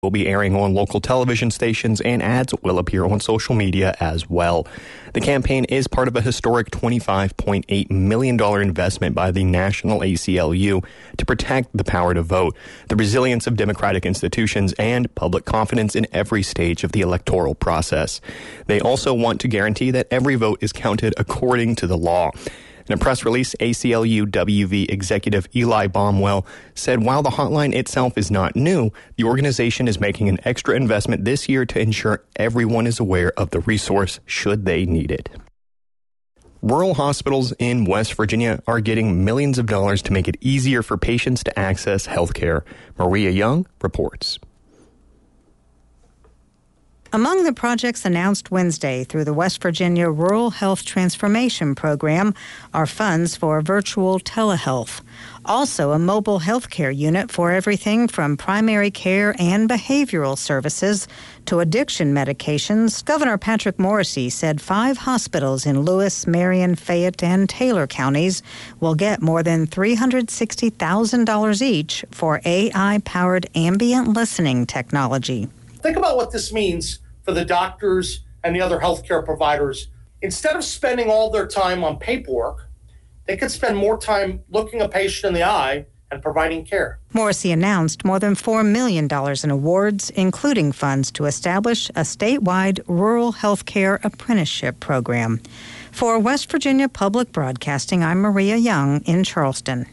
will be airing on local television stations, and ads will appear on social media as well. The campaign is part of a historic $25.8 million investment by the National ACLU to protect the power to vote, the resilience of democratic institutions, and public confidence in every stage of the electoral process. They also want to guarantee that every vote is counted according to the law. In a press release, ACLU WV executive Eli Baumwell said while the hotline itself is not new, the organization is making an extra investment this year to ensure everyone is aware of the resource should they need it. Rural hospitals in West Virginia are getting millions of dollars to make it easier for patients to access health care. Maria Young reports. Among the projects announced Wednesday through the West Virginia Rural Health Transformation Program are funds for virtual telehealth. Also, a mobile health care unit for everything from primary care and behavioral services to addiction medications. Governor Patrick Morrisey said 5 hospitals in Lewis, Marion, Fayette, and Taylor counties will get more than $360,000 each for AI-powered ambient listening technology. Think about what this means for the doctors and the other healthcare providers. Instead of spending all their time on paperwork, they could spend more time looking a patient in the eye and providing care. Morrisey announced more than $4 million in awards, including funds to establish a statewide rural healthcare apprenticeship program. For West Virginia Public Broadcasting, I'm Maria Young in Charleston.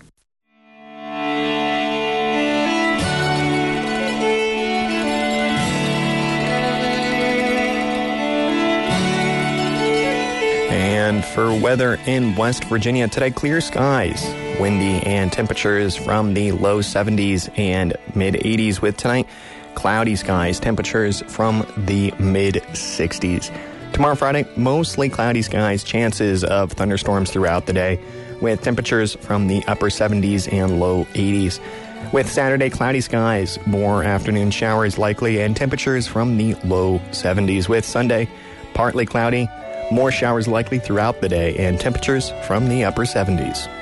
And for weather in West Virginia today, clear skies, windy, and temperatures from the low 70s and mid 80s, with tonight cloudy skies, temperatures from the mid 60s. Tomorrow, Friday, mostly cloudy skies, chances of thunderstorms throughout the day, with temperatures from the upper 70s and low 80s. With Saturday, cloudy skies, more afternoon showers likely, and temperatures from the low 70s. With Sunday, partly cloudy, more showers likely throughout the day, and temperatures from the upper 70s.